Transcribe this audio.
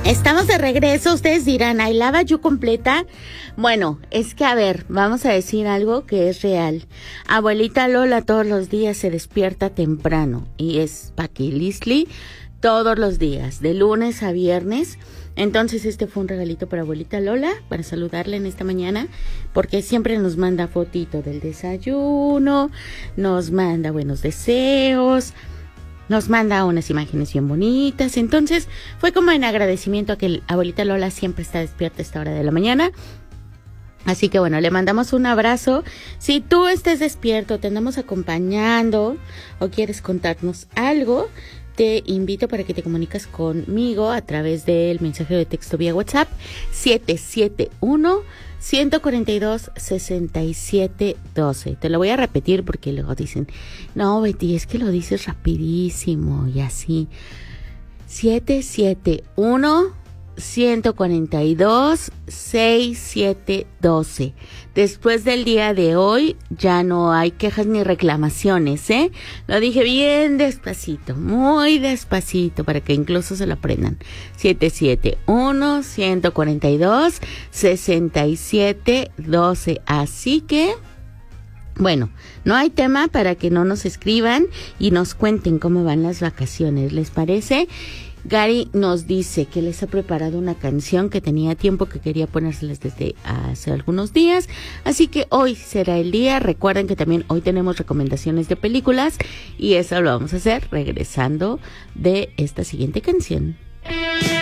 Estamos de regreso. Ustedes dirán, ¿ay, la Bayou completa? Bueno, es que a ver, vamos a decir algo que es real. Abuelita Lola todos los días se despierta temprano y es Paquilisli todos los días, de lunes a viernes. Entonces este fue un regalito para abuelita Lola, para saludarla en esta mañana, porque siempre nos manda fotito del desayuno, nos manda buenos deseos, nos manda unas imágenes bien bonitas. Entonces fue como en agradecimiento a que abuelita Lola siempre está despierta a esta hora de la mañana. Así que bueno, le mandamos un abrazo. Si tú estés despierto, te andamos acompañando o quieres contarnos algo, te invito para que te comuniques conmigo a través del mensaje de texto vía WhatsApp 771-142-6712. Te lo voy a repetir porque luego dicen, no, Betty, es que lo dices rapidísimo y así. 771-142-6712. Después del día de hoy ya no hay quejas ni reclamaciones, ¿eh? Lo dije bien despacito, muy despacito, para que incluso se lo aprendan. 771-142-6712. Así que, bueno, no hay tema para que no nos escriban y nos cuenten cómo van las vacaciones, ¿les parece? Gary nos dice que les ha preparado una canción que tenía tiempo que quería ponérseles desde hace algunos días, así que hoy será el día. Recuerden que también hoy tenemos recomendaciones de películas y eso lo vamos a hacer regresando de esta siguiente canción.